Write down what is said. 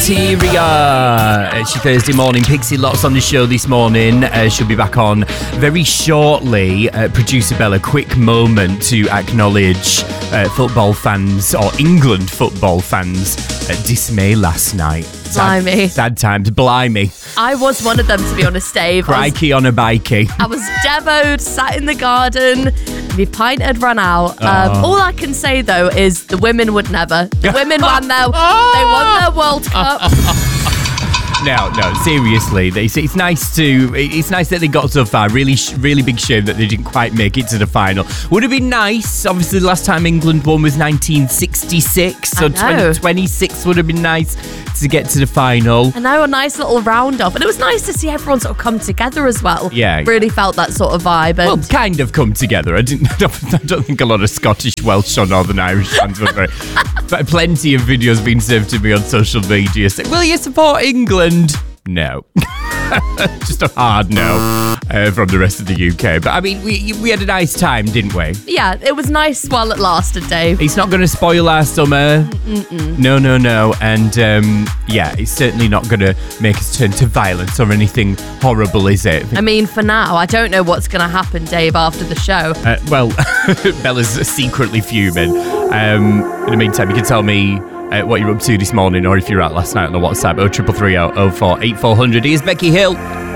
Interior. It's your Thursday morning. Pixie Lot's on the show this morning. She'll be back on very shortly. Producer Bella, quick moment to acknowledge football fans, or England football fans, dismay last night. Blimey. Sad times. Blimey. I was one of them, to be honest, Dave. Crikey on a bikey. I was devoed, sat in the garden. My pint had run out. All I can say, though, is the women would never. The women won their World Cup. No, seriously. It's nice that they got so far. Really big shame that they didn't quite make it to the final. Would have been nice. Obviously, the last time England won was 1966, so 2026 would have been nice to get to the final. I know, a nice little round off. And it was nice to see everyone sort of come together as well. Yeah. Really felt that sort of vibe. And well, kind of come together. I don't think a lot of Scottish, Welsh or Northern Irish fans were very... But plenty of videos being served to me on social media saying, will you support England? No. Just a hard no from the rest of the UK. But I mean, we had a nice time, didn't we? Yeah, it was nice while it lasted, Dave. It's not going to spoil our summer. No. And it's certainly not going to make us turn to violence or anything horrible, is it? I mean, for now, I don't know what's going to happen, Dave, after the show. Bella's secretly fuming. In the meantime, you can tell me what you're up to this morning, or if you're out last night on the WhatsApp, 0330 04 8400. Here's Becky Hill.